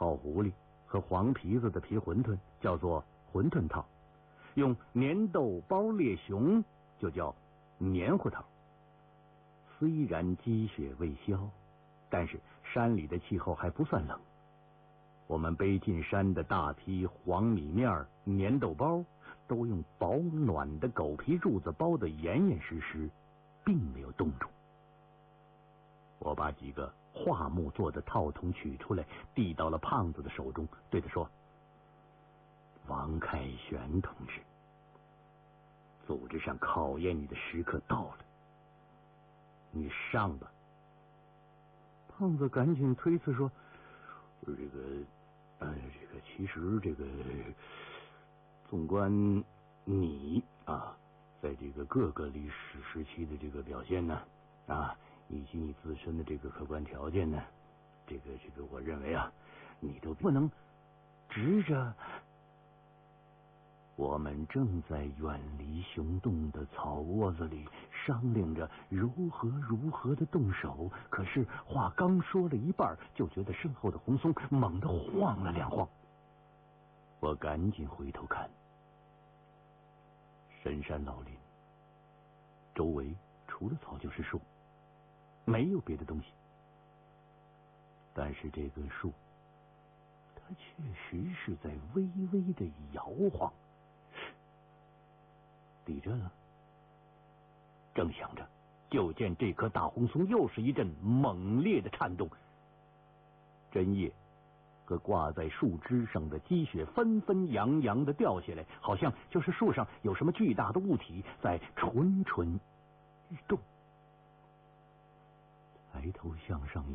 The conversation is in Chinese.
套狐狸和黄皮子的皮馄饨叫做馄饨套，用粘豆包猎熊就叫黏糊套。虽然积雪未消，但是山里的气候还不算冷。我们背进山的大批黄米面、粘豆包都用保暖的狗皮褥子包得严严实实，并没有冻住。我把几个桦木做的套筒取出来，递到了胖子的手中，对他说：王凯旋同志，组织上考验你的时刻到了，你上吧。胖子赶紧推辞说：其实纵观你啊，在这个各个历史时期的这个表现呢，以及你自身的这个客观条件呢，我认为啊，你都不能直着。我们正在远离熊洞的草窝子里商量着如何的动手，可是话刚说了一半，就觉得身后的红松猛地晃了两晃。我赶紧回头看，深山老林，周围除了草就是树，没有别的东西。但是这个树，它确实是在微微的摇晃。地震了。正想着，就见这棵大红松又是一阵猛烈的颤动，针叶和挂在树枝上的积雪纷纷扬扬的掉下来，好像就是树上有什么巨大的物体在蠢蠢欲动。抬头向上